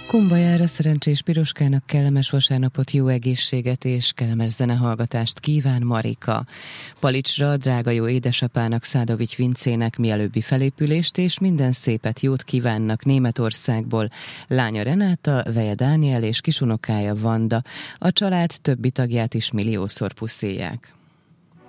Kumbajára Szerencsés Piroskának kellemes vasárnapot, jó egészséget és kellemes zenehallgatást kíván Marika. Palicsra drága jó édesapának, Szádovics Vincének mielőbbi felépülést és minden szépet, jót kívánnak Németországból lánya Renáta, veje Dániel és kisunokája Vanda. A család többi tagját is milliószor puszilják.